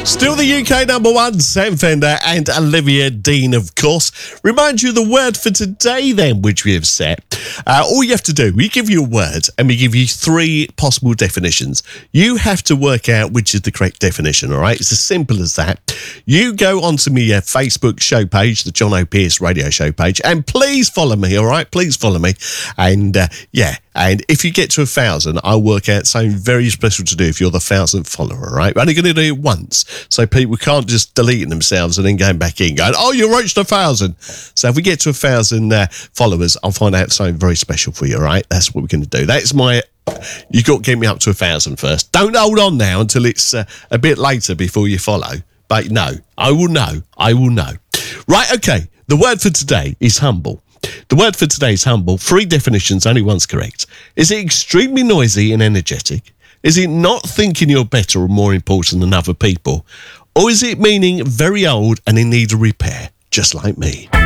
Still the UK number one, Sam Fender and Olivia Dean, of course. Remind you the word for today then, which we have set. All you have to do, we give you a word and we give you three possible definitions. You have to work out which is the correct definition, all right? It's as simple as that. You go onto my Facebook show page, the John O'Pearce radio show page, and please follow me, all right? Please follow me. And and if you get to 1,000, I'll work out something very special to do if you're the 1,000th follower, all right? We're only going to do it once, so people can't just delete it themselves and then go back in going, oh, you reached 1,000. So if we get to 1,000 followers, I'll find out something very special for you, all right? That's what we're going to do. That's my... You got to get me up to 1,000 first. Don't hold on now until it's a bit later before you follow. But no, I will know. I will know. Right, okay. The word for today is humble. The word for today is humble. Three definitions, only one's correct. Is it extremely noisy and energetic? Is it not thinking you're better or more important than other people? Or is it meaning very old and in need of repair, just like me?